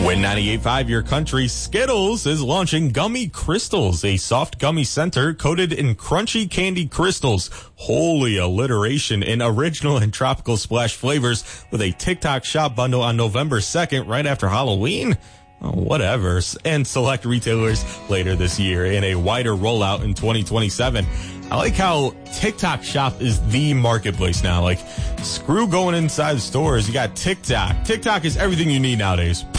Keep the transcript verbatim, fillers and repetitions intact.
Win ninety-eight point five Your Country, Skittles is launching Gummy Crystals, a soft gummy center coated in crunchy candy crystals. Holy alliteration in original and tropical splash flavors with a TikTok shop bundle on November second, right after Halloween. Oh, whatever. And select retailers later this year in a wider rollout in twenty twenty-seven. I like how TikTok Shop is the marketplace now. Like, screw going inside the stores. You got TikTok. TikTok is everything you need nowadays.